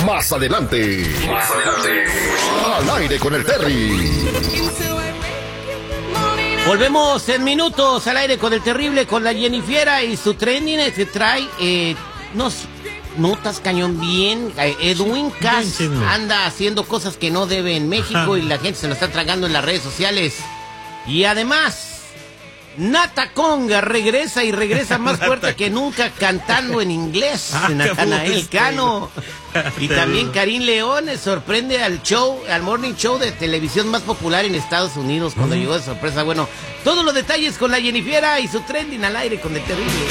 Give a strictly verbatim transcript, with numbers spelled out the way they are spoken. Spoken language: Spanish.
Más adelante. Más adelante. Al aire con el Terry. Volvemos en minutos al aire con el terrible, con la Jennifiera y su trending que trae eh, unos notas cañón bien. Eh, Edwin Cass anda haciendo cosas que no debe en México y la gente se lo está tragando en las redes sociales. Y además, Nata Conga regresa y regresa más fuerte que nunca cantando en inglés. Ah, Natanael Cano. Y también Karim León sorprende al show, al morning show de televisión más popular en Estados Unidos cuando uh-huh. llegó de sorpresa. Bueno, todos los detalles con la Jennifiera y su trending al aire con el terrible.